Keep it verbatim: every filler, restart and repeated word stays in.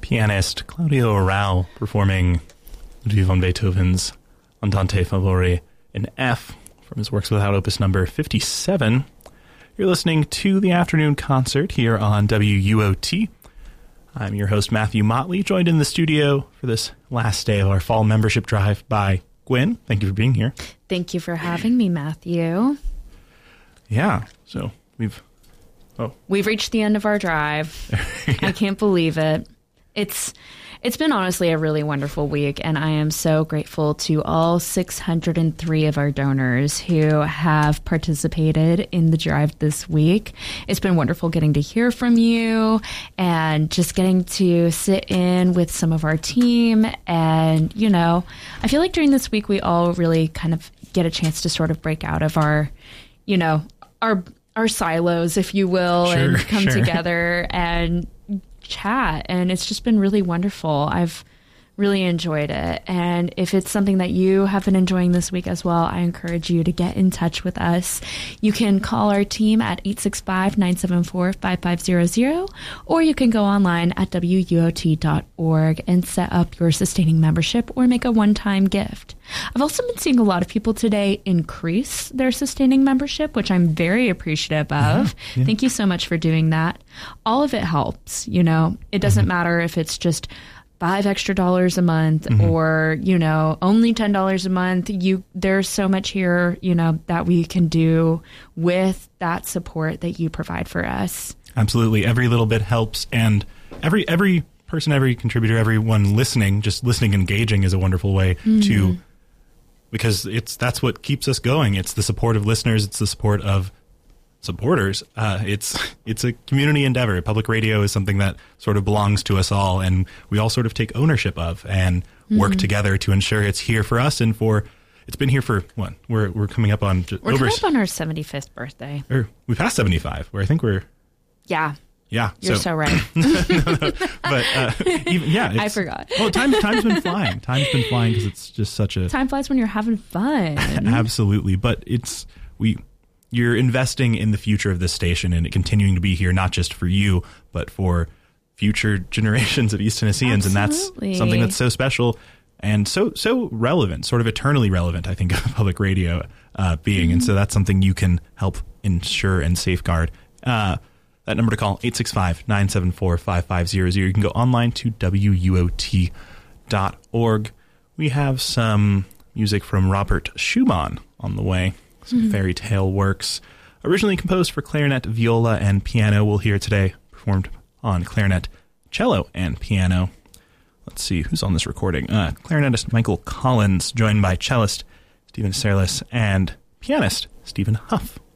pianist Claudio Arrau performing Ludwig van Beethoven's Andante Favori in F from his Works Without Opus number fifty-seven. You're listening to the afternoon concert here on W U O T. I'm your host, Matthew Motley, joined in the studio for this last day of our fall membership drive by Gwen. Thank you for being here. Thank you for having me, Matthew. Yeah, so we've... Oh. We've reached the end of our drive. Yeah. I can't believe it. It's it's been honestly a really wonderful week, and I am so grateful to all six hundred three of our donors who have participated in the drive this week. It's been wonderful getting to hear from you and just getting to sit in with some of our team. And, you know, I feel like during this week we all really kind of get a chance to sort of break out of our, you know, our our silos, if you will, sure, and come sure. together and chat. And it's just been really wonderful. I've really enjoyed it. And if it's something that you have been enjoying this week as well, I encourage you to get in touch with us. You can call our team at eight six five, nine seven four, five five zero zero, or you can go online at W U O T dot org and set up your sustaining membership or make a one-time gift. I've also been seeing a lot of people today increase their sustaining membership, which I'm very appreciative of. Yeah, yeah. Thank you so much for doing that. All of it helps, you know. It doesn't mm-hmm. matter if it's just five extra dollars a month mm-hmm. or, you know, only ten dollars a month. You there's so much here, you know, that we can do with that support that you provide for us. Absolutely. Every little bit helps. And every every person, every contributor, everyone listening, just listening, engaging is a wonderful way mm-hmm. to, because it's that's what keeps us going. It's the support of listeners. It's the support of supporters. Uh, it's it's a community endeavor. Public radio is something that sort of belongs to us all, and we all sort of take ownership of and mm-hmm. work together to ensure it's here for us and for. It's been here for what? We're we're coming up on we're over, coming up on our seventy-fifth birthday. Or we passed seventy-five. Where I think we're yeah. Yeah, you're so, so right. no, no, but uh, even, yeah, I forgot. Well, time time's been flying. Time's been flying because it's just such a time flies when you're having fun. Absolutely, but it's we. You're investing in the future of this station and it continuing to be here, not just for you, but for future generations of East Tennesseans. Absolutely. And that's something that's so special and so so relevant, sort of eternally relevant, I think, of public radio uh, being. Mm-hmm. And so that's something you can help ensure and safeguard. Uh, that number to call, eight six five, nine seven four, five five zero zero. You can go online to W U O T dot org. We have some music from Robert Schumann on the way. Some mm-hmm. fairy tale works. Originally composed for clarinet, viola, and piano. We'll hear today performed on clarinet, cello, and piano. Let's see who's on this recording. Uh, clarinetist Michael Collins, joined by cellist Stephen Serlis and pianist Stephen Huff.